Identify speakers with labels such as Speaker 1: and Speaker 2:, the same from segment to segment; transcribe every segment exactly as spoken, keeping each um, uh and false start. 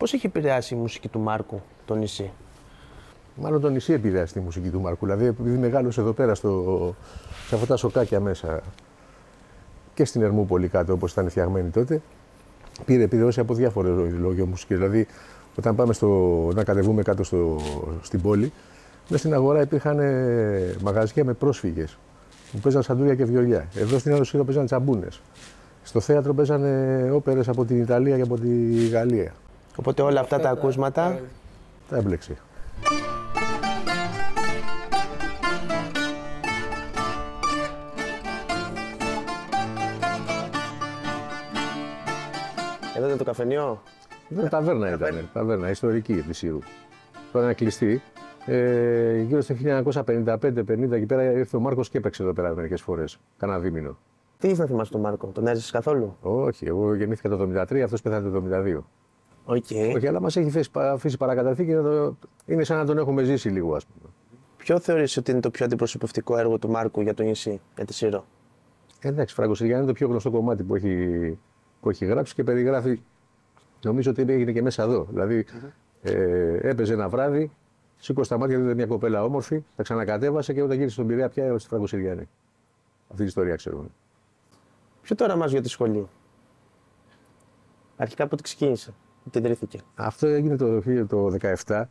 Speaker 1: Πώς έχει επηρεάσει η μουσική του Μάρκου το νησί?
Speaker 2: Μάλλον το νησί επηρεάσει τη μουσική του Μάρκου. Δηλαδή, επειδή μεγάλωσε εδώ πέρα στο, σε αυτά τα σοκάκια μέσα και στην Ερμούπολη κάτω, όπως ήταν φτιαγμένη τότε, πήρε επιδόση από διάφορες λόγια μουσικής. Δηλαδή, όταν πάμε στο, να κατεβούμε κάτω στο, στην πόλη, μέσα στην αγορά υπήρχαν μαγαζιά με πρόσφυγες που παίζαν σαντούρια και βιολιά. Εδώ στην Άδο Σύρο παίζαν τσαμπούνες. Στο θέατρο παίζανε όπερες από την Ιταλία και από τη Γαλλία.
Speaker 1: Οπότε όλα αυτά τα ακούσματα
Speaker 2: τα έμπλεξε.
Speaker 1: Εδώ ήταν το καφενείο.
Speaker 2: Εδώ ταβέρνα ήταν, ταβέρνα ιστορική της Σύρου. Τώρα είναι κλειστή. Ε, γύρω στο χίλια εννιακόσια πενήντα πέντε πενήντα εκεί πέρα ήρθε ο Μάρκος και έπαιξε εδώ πέρα μερικές φορές. Κάνα δίμηνο.
Speaker 1: Τι ήθελα να θυμάσαι τον Μάρκο, τον έζησες καθόλου?
Speaker 2: Όχι, εγώ γεννήθηκα το εβδομήντα τρία, αυτός πέθανε το εβδομήντα δύο.
Speaker 1: Okay.
Speaker 2: Όχι, αλλά μας έχει αφήσει παρακαταθήκη και το... είναι σαν να τον έχουμε ζήσει λίγο, ας πούμε.
Speaker 1: Ποιο θεωρείς ότι είναι το πιο αντιπροσωπευτικό έργο του Μάρκου για το νησί, για τη Σύρο?
Speaker 2: Εντάξει, Φραγκοσυριανή είναι το πιο γνωστό κομμάτι που έχει, που έχει γράψει και περιγράφει. Νομίζω ότι έγινε και μέσα εδώ. Δηλαδή, mm-hmm. ε, έπαιζε ένα βράδυ, σήκωσε τα μάτια, είδε μια κοπέλα όμορφη, τα ξανακατέβασε και όταν γύρισε στον Πειραιά πια έω στη Φραγκοσυριανή. Αυτή η ιστορία ξέρουμε.
Speaker 1: Ποιο το όραμά σου για τη σχολή? Αρχικά πότε ξεκίνησε, πότε ιδρύθηκε?
Speaker 2: Αυτό έγινε το χίλια εννιακόσια δεκαεπτά.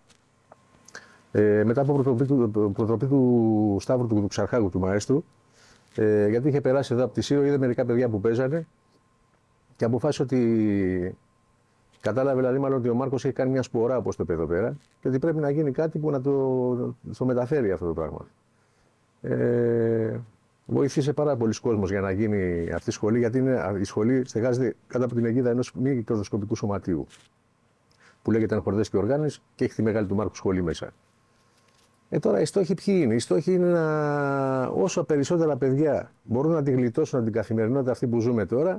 Speaker 2: Ε, μετά από προτροπή του, προτροπή του Σταύρου του, του Ξαρχάγου, του μαέστρου, ε, γιατί είχε περάσει εδώ από τη Σύρο, είδε μερικά παιδιά που παίζανε και αποφάσισε ότι. Κατάλαβε δηλαδή μάλλον ότι ο Μάρκος έχει κάνει μια σπορά, όπως το είπε εδώ πέρα, και ότι πρέπει να γίνει κάτι που να το, το μεταφέρει αυτό το πράγμα. Ε, βοήθησε πάρα πολλοί κόσμος για να γίνει αυτή η σχολή, γιατί είναι, η σχολή στεγάζεται κάτω από την αιγίδα ενός μη κερδοσκοπικού σωματείου, που λέγεται Χορδές και Οργάνες και έχει τη μεγάλη του Μάρκου σχολή μέσα. Ε, τώρα οι στόχοι ποιοι είναι? Οι στόχοι είναι να όσο περισσότερα παιδιά μπορούν να τη γλιτώσουν από την καθημερινότητα αυτή που ζούμε τώρα,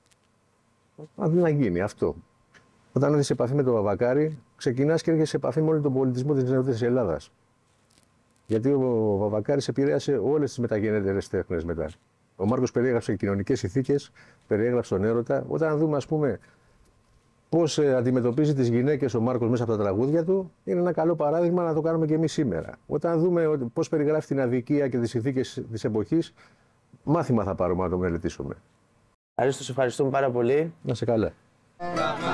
Speaker 2: να γίνει αυτό. Όταν έρθεις σε επαφή με τον Βαβακάρη, ξεκινάς και έρχεσαι σε επαφή με όλο τον πολιτισμό της νεότερης Ελλάδας. Γιατί ο Βαβακάρης επηρέασε όλες τις μεταγενέστερες τέχνες μετά. Ο Μάρκος περιέγραψε κοινωνικές ηθίκες, περιέγραψε τον έρωτα. Όταν δούμε, ας πούμε, πώς αντιμετωπίζει τις γυναίκες ο Μάρκος μέσα από τα τραγούδια του, είναι ένα καλό παράδειγμα να το κάνουμε και εμείς σήμερα. Όταν δούμε πώς περιγράφει την αδικία και τις ηθίκες της εποχής, μάθημα θα πάρουμε να το μελετήσουμε.
Speaker 1: Αρίστο, σε ευχαριστούμε πάρα πολύ.
Speaker 2: Να σε καλά.